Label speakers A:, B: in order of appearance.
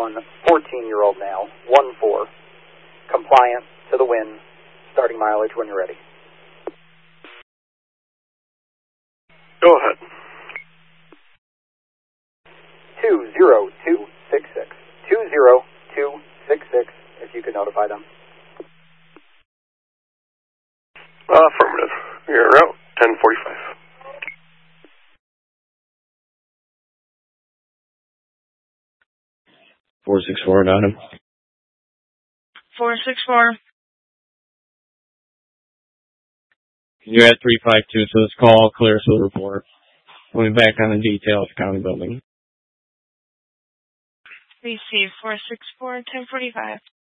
A: one 14-year-old male, 1-4, compliant to the wind, starting mileage when you're ready.
B: Go ahead.
A: 20266. 20266, if you could notify them.
B: Affirmative. You're en route, 1045.
C: 464, got him.
D: 464.
C: You're at 352, so this call clears to the report. We'll be back on the detail of the county building.
D: Receive 464, 1045.